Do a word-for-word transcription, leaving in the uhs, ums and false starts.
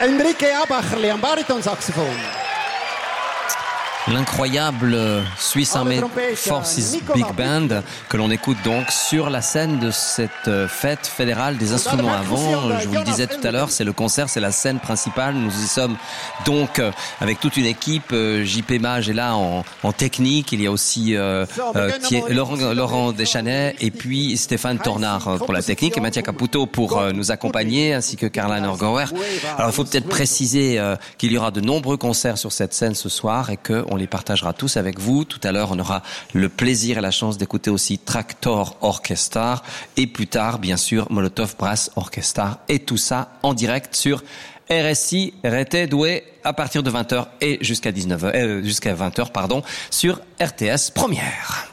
Enrique Abacherli am Baritonsaxophon. L'incroyable Swiss Army Forces Big Band que l'on écoute donc sur la scène de cette fête fédérale des instruments à vent. Je vous le disais tout à l'heure, c'est le concert, c'est la scène principale. Nous y sommes donc avec toute une équipe. J P Mage est là en, en technique. Il y a aussi euh, euh, qui est Laurent, Laurent Deschanais et puis Stéphane Tornard pour la technique et Mattia Caputo pour euh, nous accompagner, ainsi que Carla Norgauer. Alors il faut peut-être préciser euh, qu'il y aura de nombreux concerts sur cette scène ce soir et que on les partagera tous avec vous. Tout à l'heure, on aura le plaisir et la chance d'écouter aussi Traktor Orchestra et plus tard, bien sûr, Molotov Brass Orchestra et tout ça en direct sur R S I R T Douai à partir de vingt heures et jusqu'à dix-neuf heures, euh, jusqu'à vingt heures, pardon, sur R T S Première.